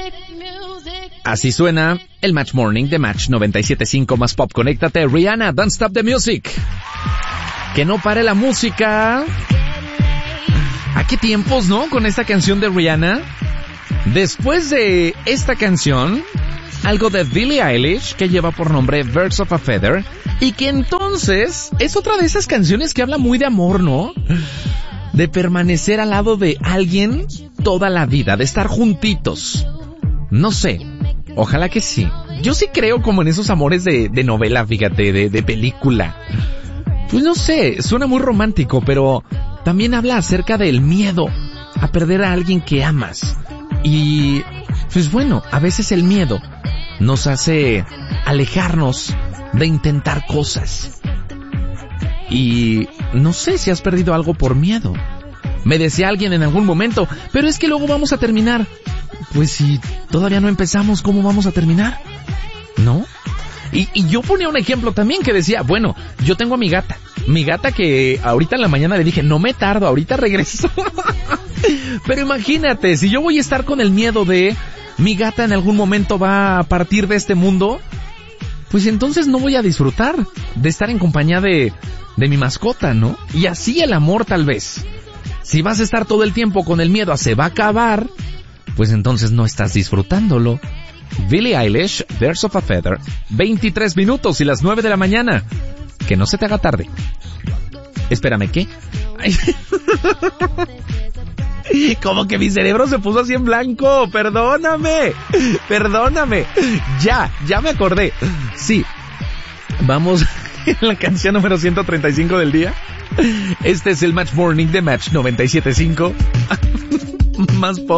Así suena el Match Morning de Match 97.5 más Pop. Conéctate, Rihanna, Don't Stop the Music. Que no pare la música. ¿A qué tiempos, no? Con esta canción de Rihanna. Después de esta canción, algo de Billie Eilish que lleva por nombre Birds of a Feather, y que entonces es otra de esas canciones que habla muy de amor, ¿no? De permanecer al lado de alguien toda la vida, de estar juntitos. No sé, ojalá que sí. Yo sí creo como en esos amores de novela, fíjate, de película. Pues no sé, suena muy romántico, pero también habla acerca del miedo a perder a alguien que amas. Y pues bueno, a veces el miedo nos hace alejarnos de intentar cosas. Y no sé si has perdido algo por miedo. Me decía alguien en algún momento, pero es que luego vamos a terminar. Pues si todavía no empezamos, ¿cómo vamos a terminar? ¿No? Y yo ponía un ejemplo también que decía, bueno, yo tengo a mi gata que ahorita en la mañana le dije, no me tardo, ahorita regreso. Pero imagínate, si yo voy a estar con el miedo de mi gata en algún momento va a partir de este mundo, pues entonces no voy a disfrutar de estar en compañía de mi mascota, ¿no? Y así el amor tal vez. Si vas a estar todo el tiempo con el miedo a se va a acabar, pues entonces no estás disfrutándolo. Billie Eilish, Birds of a Feather, 23 minutos y las 9 de la mañana. Que no se te haga tarde. Espérame, ¿qué? Ay. Como que mi cerebro se puso así en blanco. Perdóname. Ya me acordé. Sí. Vamos en la canción número 135 del día. Este es el Match Morning de Match 97.5. Más pop.